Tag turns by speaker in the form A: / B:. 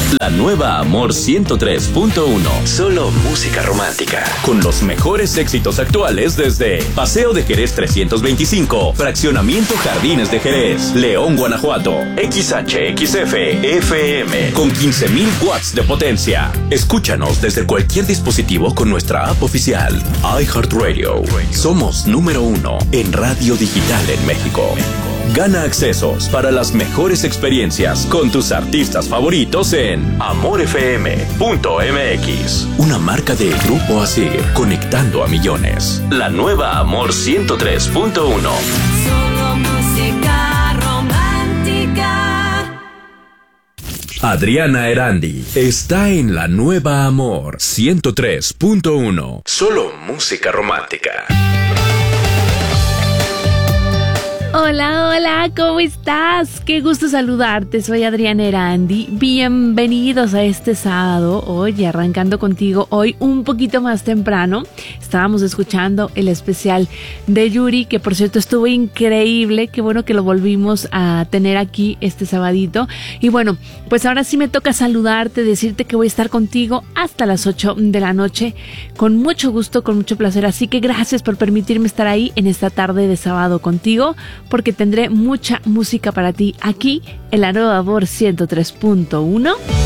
A: La nueva Amor 103.1. Solo música romántica. Con los mejores éxitos actuales desde Paseo de Jerez 325, Fraccionamiento Jardines de Jerez, León, Guanajuato. XHXF FM con 15,000 watts de potencia. Escúchanos desde cualquier dispositivo con nuestra app oficial. iHeartRadio. Somos número 1 en radio digital en México. Gana accesos para las mejores experiencias con tus artistas favoritos en amorfm.mx. Una marca de Grupo Asir, conectando a millones. La nueva Amor 103.1.
B: Solo música romántica.
A: Adriana Erandi está en la nueva Amor 103.1. Solo música romántica.
C: Hola, hola, ¿cómo estás? Qué gusto saludarte, soy Adriana Erandi. Bienvenidos a este sábado, oye, arrancando contigo hoy un poquito más temprano. Estábamos escuchando el especial de Yuri, que por cierto estuvo increíble, qué bueno que lo volvimos a tener aquí este sabadito. Y bueno, pues ahora sí me toca saludarte, decirte que voy a estar contigo hasta las 8 de la noche, con mucho gusto, con mucho placer. Así que gracias por permitirme estar ahí en esta tarde de sábado contigo, porque tendré mucha música para ti aquí en la nueva Amor 103.1.